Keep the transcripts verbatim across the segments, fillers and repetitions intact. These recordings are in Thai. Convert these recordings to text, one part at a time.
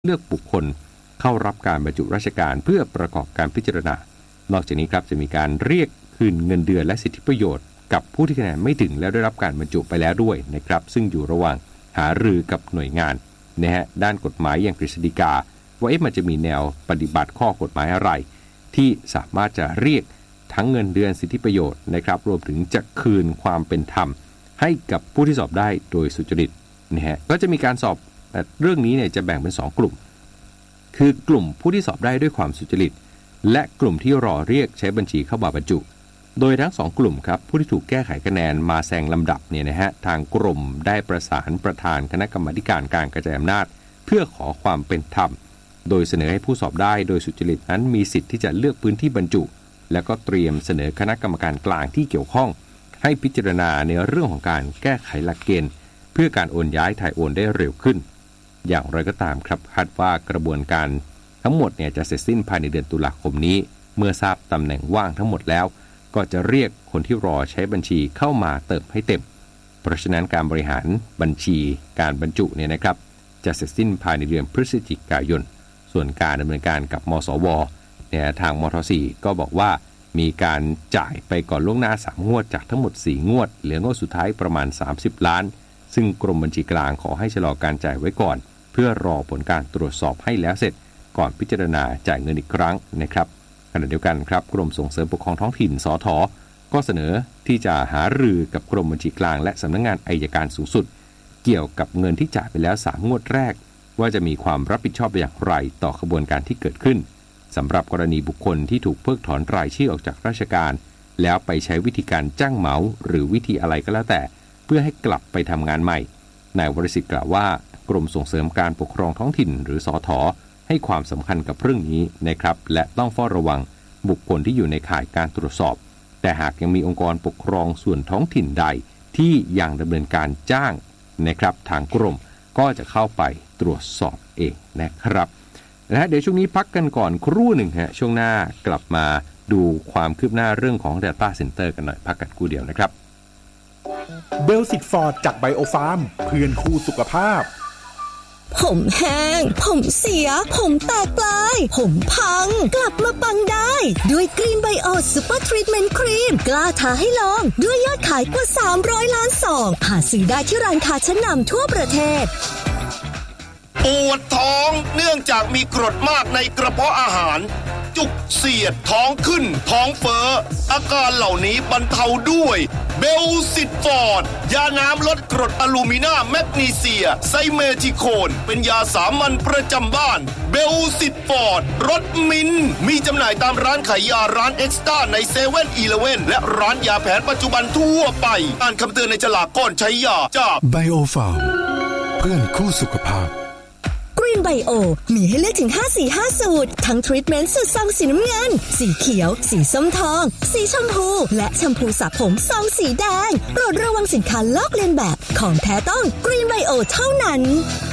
เลือกบุคคลเข้ารับการบรรจุราชการเพื่อประกอบการพิจารณานอกจากนี้ครับจะมีการเรียกคืนเงินเดือนและสิทธิประโยชน์กับผู้ที่คะแนนไม่ถึงแล้วได้รับการบรรจุไปแล้วด้วยนะครับซึ่งอยู่ระหว่างหารือกับหน่วยงานนะฮะด้านกฎหมายอย่างกฤษฎีกาว่าเอ๊ะมันจะมีแนวปฏิบัติข้อกฎหมายอะไรที่สามารถจะเรียกทั้งเงินเดือนสิทธิประโยชน์นะครับรวมถึงจะคืนความเป็นธรรมให้กับผู้ที่สอบได้โดยสุจริตนะฮะก็จะมีการสอบเรื่องนี้เนี่ยจะแบ่งเป็นสองกลุ่มคือกลุ่มผู้ที่สอบได้ด้วยความสุจริตและกลุ่มที่รอเรียกใช้บัญชีเข้ามาบรรจุโดยทั้งสองกลุ่มครับผู้ที่ถูกแก้ไขคะแนนมาแซงลำดับเนี่ยนะฮะทางกรมได้ประสานประธานคณะกรรมาการการกระจายอำนาจเพื่อขอความเป็นธรรมโดยเสนอให้ผู้สอบได้โดยสุจริตนั้นมีสิทธิ์ที่จะเลือกพื้นที่บรรจุแล้วก็เตรียมเสนอคณะกรรมการกลางที่เกี่ยวข้องให้พิจารณาในเรื่องของการแก้ไขหลักเกณฑ์เพื่อการโอนย้ายถ่ายโอนได้เร็วขึ้นอย่างไรก็ตามครับคาดว่ากระบวนการทั้งหมดเนี่ยจะเสร็จสิ้นภายในเดือนตุลาคมนี้เมื่อทราบตำแหน่งว่างทั้งหมดแล้วก็จะเรียกคนที่รอใช้บัญชีเข้ามาเติมให้เต็มเพราะฉะนั้นการบริหารบัญชีการบรรจุเนี่ยนะครับจะเสร็จสิ้นภายในเดือนพฤศจิกายนส่วนการดำเนินการกับมสวเนี่ยทางมท.สี่ก็บอกว่ามีการจ่ายไปก่อนล่วงหน้าสามงวดจากทั้งหมดสี่งวดเหลืองวดสุดท้ายประมาณสามสิบล้านซึ่งกรมบัญชีกลางขอให้ชะลอการจ่ายไว้ก่อนเพื่อรอผลการตรวจสอบให้แล้วเสร็จก่อนพิจารณาจ่ายเงินอีกครั้งนะครับขณะเดียวกันครับกรมส่งเสริมปกครองท้องถิ่นสท.ก็เสนอที่จะหารือกับกรมบัญชีกลางและสำนักงานอัยการสูงสุดเกี่ยวกับเงินที่จ่ายไปแล้วสามงวดแรกว่าจะมีความรับผิดชอบอย่างไรต่อขบวนการที่เกิดขึ้นสำหรับกรณีบุคคลที่ถูกเพิกถอนรายชื่อออกจากราชการแล้วไปใช้วิธีการจ้างเหมาหรือวิธีอะไรก็แล้วแต่เพื่อให้กลับไปทำงานใหม่นายวรศิษฐ์กล่าวว่ากรมส่งเสริมการปกครองท้องถิ่นหรือสท.ให้ความสำคัญกับเรื่องนี้นะครับและต้องเฝ้าระวังบุคคลที่อยู่ในข่ายการตรวจสอบแต่หากยังมีองค์กรปกครองส่วนท้องถิ่นใดที่ยังดำเนินการจ้างนะครับทางกรมก็จะเข้าไปตรวจสอบเองนะครับนะเดี๋ยวช่วงนี้พักกันก่อนครู่หนึ่งฮะช่วงหน้ากลับมาดูความคืบหน้าเรื่องของ Data Center กันหน่อยพักกันครู่เดียวนะครับเบลสิกฟอร์ดจากไบโอฟาร์มเพื่อนคู่สุขภาพผมแห้งผมเสียผมแตกปลายผมพังกลับมาปังได้ด้วยกรีนไบโอซูเปอร์ทรีทเมนต์ครีมกล้าท้าให้ลองด้วยยอดขายกว่าสามร้อยล้านซองหาซื้อได้ที่ร้านค้าชั้นนำทั่วประเทศปวดท้องเนื่องจากมีกรดมากในกระเพาะอาหารจุกเสียดท้องขึ้นท้องเฟ้ออาการเหล่านี้บรรเทาด้วยเบลซิตฟอร์ดยาน้ำลดกรดอะลูมิเนียมแมกนีเซียไซเมทิโคนเป็นยาสามัญประจำบ้านเบลซิตฟอร์ดรสมิ้นมีจำหน่ายตามร้านขายยาร้านเอ็กซ์ต้าในเซเว่นอีเลฟเว่นและร้านยาแผนปัจจุบันทั่วไปอ่านคำเตือนในฉลากก่อนใช้ยาจากไบโอฟาร์มเพื่อนคู่สุขภาพกรีนไบโอมีให้เลือกถึงห้าสีห้าสูตรทั้งทรีทเมนต์สูตรซองสีน้ำเงินสีเขียวสีส้มทองสีชมพูและแชมพูสระผมซองสีแดงโปรดระวังสินค้าลอกเลียนแบบของแท้ต้องกรีนไบโอเท่านั้น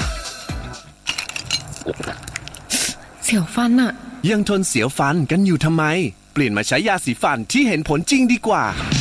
เสียวฟันอะยังทนเสียวฟันกันอยู่ทำไมเปลี่ยนมาใช้ยาสีฟันที่เห็นผลจริงดีกว่า